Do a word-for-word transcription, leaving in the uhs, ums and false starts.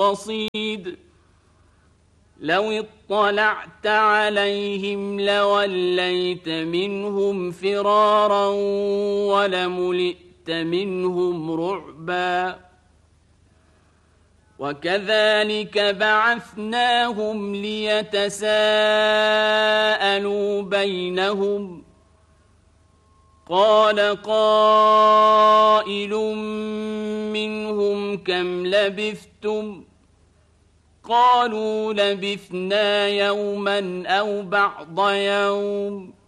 رصيد لو اطلعت عليهم لوليت منهم فرارا ولملئت منهم رعبا وكذلك بعثناهم ليتساءلوا بينهم قال قائل منهم كم لبثتم قالوا لبثنا يوما أو بعض يوم